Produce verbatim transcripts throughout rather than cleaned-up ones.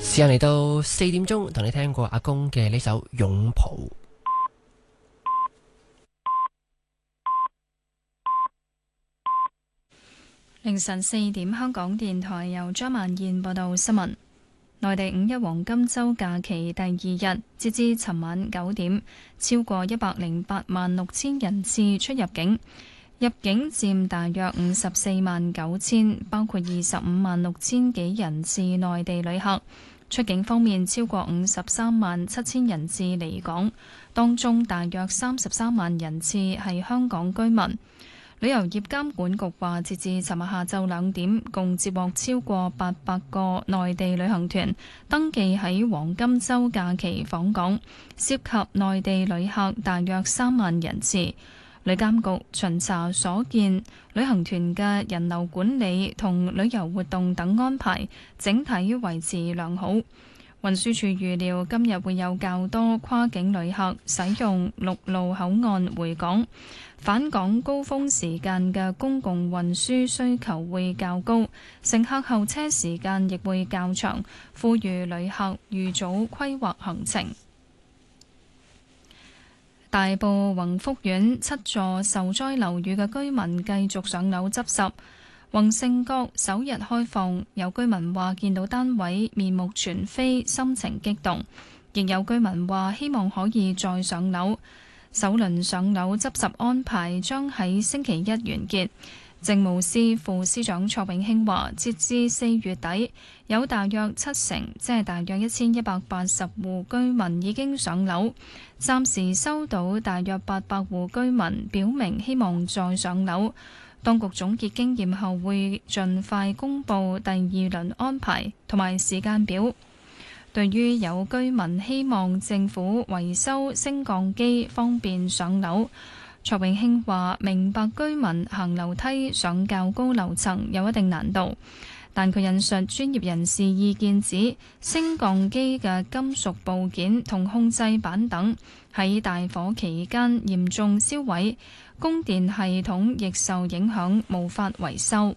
時間嚟到四點鐘，同你聽過阿公嘅呢首《擁抱》。 凌晨四點，香港電台由張曼燕報道新聞。內地五一黃金週假期第二日，截至尋晚九點，超過一百零八萬六千人次出入境，入境佔大約五十四萬九千，包括二十五萬六千幾人次內地旅客。出境方面，超過五十三萬七千人次離港，當中大約三十三萬人次係香港居民。旅遊業監管局話，截至尋日下晝兩點，共接獲超過八百個內地旅行團登記喺黃金週假期訪港，涉及內地旅客大約三萬人次。旅監局巡查所見，旅行團嘅人流管理同旅遊活動等安排整體維持良好。運輸署預料今日會有較多跨境旅客使用陸路口岸回港，返港高峰時間嘅公共運輸需求會較高，乘客候車時間亦會較長，呼籲旅客預早規劃行程。大埔宏福苑七座受災樓宇嘅居民繼續上樓執拾。宏盛閣首日開放，有居民話見到單位面目全非，心情激動，亦有居民話希望可以再上樓。首輪上樓執拾安排將喺星期一完結。政務司副司長卓永興話，截至四月底，有大約七成，即係大約一千一百八十戶居民已經上樓。暫時收到大約八百戶居民表明希望再上樓。當局總結經驗後，會盡快公布第二輪安排同埋時間表。對於有居民希望政府維修升降機方便上樓，卓永興話明白居民行樓梯上較高樓層有一定難度，但佢引述專業人士意見指，升降機嘅金屬部件同控制板等喺大火期間嚴重燒毀，供電系統亦受影響，無法維修。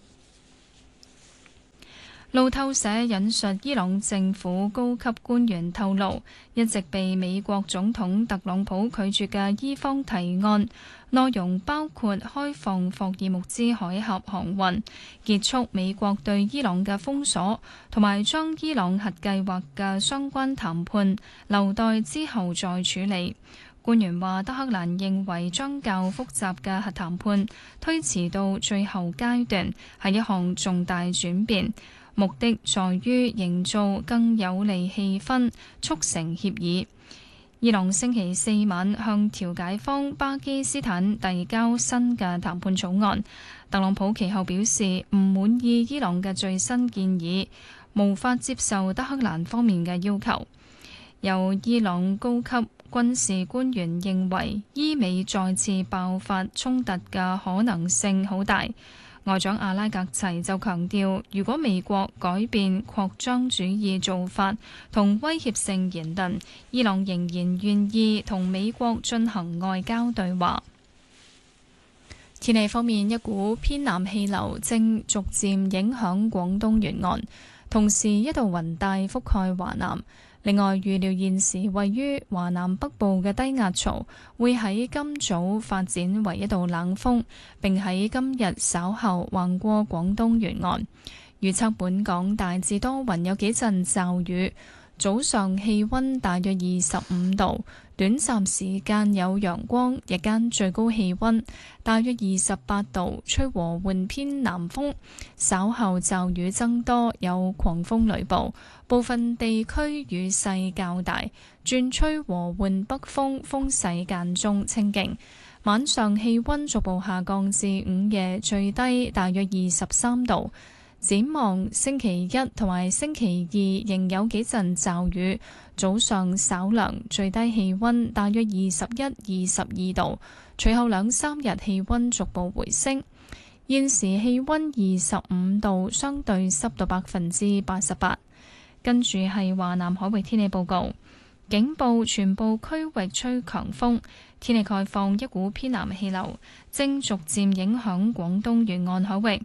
路透社引述伊朗政府高級官員透露，一直被美國總統特朗普拒絕嘅伊方提案，內容包括開放霍爾木茲海峽航運、結束美國對伊朗嘅封鎖，同埋將伊朗核計劃嘅相關談判留待之後再處理。官員話，德黑蘭認為將較複雜嘅核談判推遲到最後階段係一項重大轉變，目的在於營造更有利氣氛，促成協議。伊朗星期四晚向調解方巴基斯坦遞交新嘅談判草案，特朗普其後表示唔滿意伊朗嘅最新建議，無法接受德黑蘭方面嘅要求。由伊朗高級軍事官員認為，伊美再次爆發衝突嘅可能性好大。外長阿拉格齊就強調，如果美國改變擴張主義做法同威脅性言論，伊朗仍然願意同美國進行外交對話。天氣方面，一股偏南氣流正逐漸影響廣東沿岸，同時一道雲帶覆蓋華南。另外，預料現時位於華南北部嘅低壓槽會喺今早發展為一道冷鋒，並喺今日稍後橫過廣東沿岸。預測本港大致多雲，有幾陣驟雨。早上氣溫大約二十五度，短暫時間有陽光，日間最高氣溫大約二十八度，吹和緩偏南風。稍後驟雨增多，有狂風雷暴，部分地區雨勢較大，轉吹和緩北風，風勢間中清勁。晚上氣溫逐步下降至午夜最低大約二十三度。展望星期一同埋星期二仍有幾陣驟雨，早上稍涼，最低氣溫大約二十一、二十二度。隨後兩三日氣溫逐步回升。現時氣溫二十五度，相對濕度百分之八十八。跟住係華南海域天氣報告，警報全部區域吹強風，天氣概況，一股偏南氣流正逐漸影響廣東沿岸海域。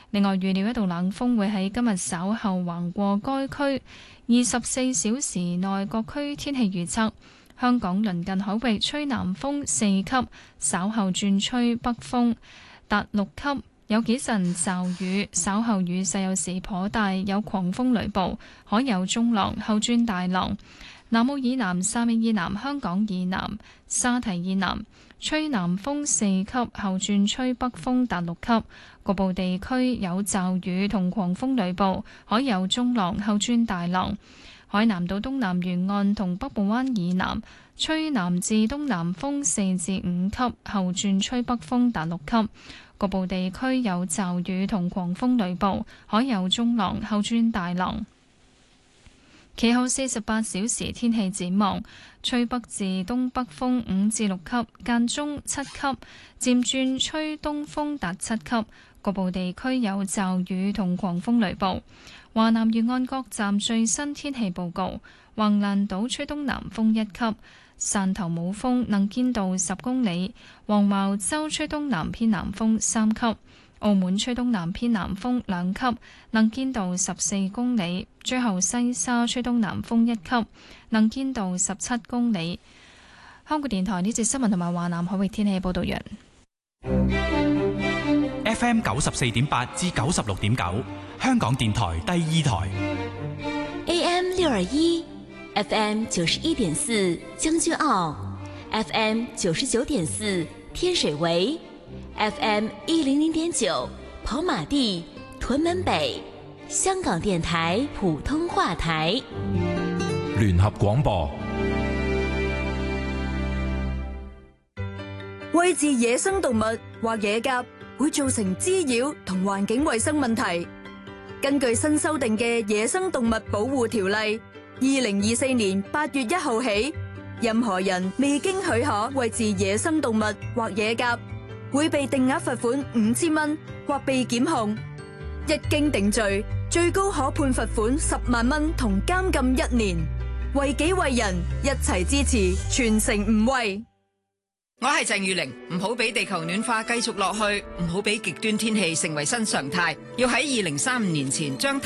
另外，預料一道冷鋒會喺今日稍後橫過該區，二十四小時內各區天氣預測。香港鄰近海域吹南風四級，稍後轉吹北風達六級，有幾陣驟雨，稍後雨勢有時頗大，有狂風雷暴，海有中浪，後轉大浪。南澳以南、汕尾以南、香港以南、沙堤以南吹南風四級，後轉吹北風達六級，局部地區有驟雨同狂風雷暴，海有中浪，後轉大浪。海南島東南沿岸同北部灣以南吹南至東南風四至五級，後轉吹北風達六級，局部地區有驟雨同狂風雷暴，海有中浪，後轉大浪。其後四十八小時天氣展望，吹北至東北風五至六級，間中七級，漸轉吹東風達七級，局部地區有驟雨同狂風雷暴。華南沿岸各站最新天氣報告：橫瀾島吹東南風一級，汕頭冇風，能見度十公里；黃茅洲吹東南偏南風三級。澳門吹東南偏南風兩級，能見度十四公里。最後西沙吹東南風一級，能見度十七公里。香港電台呢節新聞同埋華南海域天氣報道完。 F M 九十四點八至九十六點九，香港電台第二台。 A M 六二一，F M 九十一點四將軍澳 ，F M 九十九點四天水圍。F M 一零零點九跑馬地、屯門北，香港電台普通話台。 聯合廣播。 餵飼野生動物或野鴿會造成滋擾同環境衛生問題。根據新修訂嘅《野生動物保護條例》，二零二四年八月一號起，任何人未經許可餵飼野生動物或野鴿，會被定額罰款五千蚊或被檢控，一經定罪，最高可判罰款十萬蚊同監禁一年。為己為人，一齊支持，全城唔餵。 我係鄭裕玲，唔好俾地球暖化繼續落去，唔好俾極端天氣成為新常態，要喺二零三五年前將